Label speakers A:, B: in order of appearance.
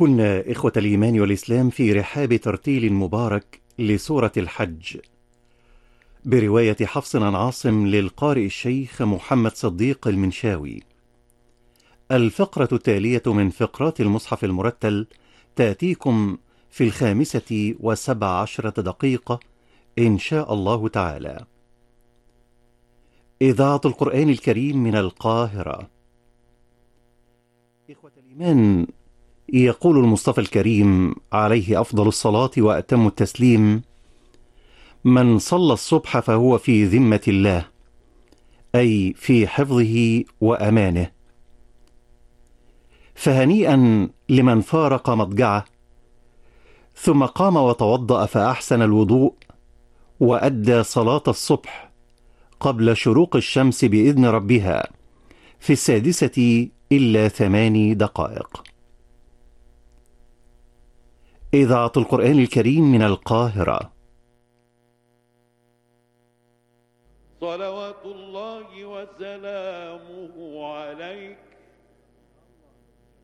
A: كنا إخوة الإيمان والإسلام في رحاب ترتيل مبارك لسورة الحج برواية حفص عن عاصم للقارئ الشيخ محمد صديق المنشاوي. الفقرة التالية من فقرات المصحف المرتل تأتيكم في 17 دقيقة إن شاء الله تعالى. إذاعة القرآن الكريم من القاهرة. إخوة الإيمان، يقول المصطفى الكريم عليه أفضل الصلاة وأتم التسليم: من صلى الصبح فهو في ذمة الله، أي في حفظه وأمانه. فهنيئا لمن فارق مضجعه ثم قام وتوضأ فأحسن الوضوء وأدى صلاة الصبح قبل شروق الشمس بإذن ربها في 6:08. إذاعة القرآن الكريم من القاهرة.
B: صلوات الله وسلامه عليك